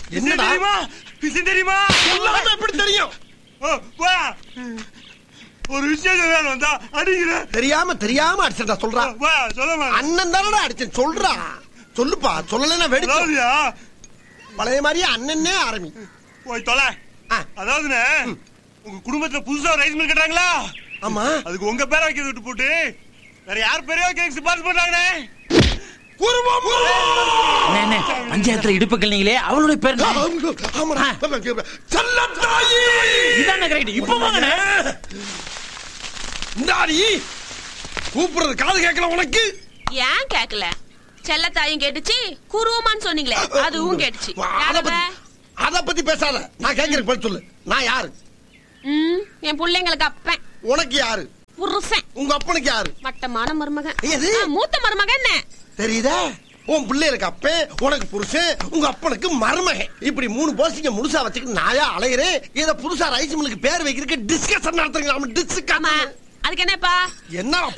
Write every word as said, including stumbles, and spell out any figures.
என்னடா தெரியுமா விஷயம் தெரியுமா சொல்லாம எப்படி தெரியும்? ஒரு விஷயம் சொல்ல வந்தா அடிக்கிற தெரியாம தெரியாம அடிச்சா சொல்றா. சொல்ல அண்ணன் தானடா அடிச்சேன் சொல்றா. சொல்லுப்பா, சொல்லலைன்னா வெடிச்சு பழைய மாதிரியே அண்ணனே ஆரம்பி. போய் தொலை. அதாவதுண்ணே, உங்க குடும்பத்துல புதுசா ரைஸ் மில் கட்டுறாங்களா? ஆமா. அதுக்கு உங்க பேரை வைக்கிறது விட்டு போட்டு வேற யார் பேரையோ கேக் சிபாரிசு பண்றாங்கண்ணே. பஞ்சாயத்துல இடுப்புகள் நீங்களே அவளுடைய பேர் கூப்பிடுறது காது கேட்கல உனக்கு? ஏன் கேட்கல? செல்லத்தாயும் கேட்டுச்சு, குருவமான்னு சொன்னீங்களே அதுவும் கேட்டுச்சு. அத பத்தி பேசாத, நான் கேட்கறதுக்கு பதில் சொல்லு. நான் யாரு? என் பிள்ளைங்களுக்கு அப்பன். உனக்கு யாரு? புருஷன். உங்க அப்பனுக்கு யாரு? மட்டமான மருமகன். எது? மூத்த மருமகன். என்ன தெரியுதா? உன் பிள்ளைகளுக்கு அப்பன், உனக்கு புருஷன், உங்க அப்பனுக்கு மருமகன். இப்படி மூணு போஸ்டிங்க முழுசா வச்சுக்கிட்டு நாயா அலையிறேன். இத புதுசா ரைஸ் மில்லுக்கு பேர் வைக்கிறதுக்கு டிஸ்கஷன் நடத்துறீங்க. அதுக்கு என்னப்பா? என்ன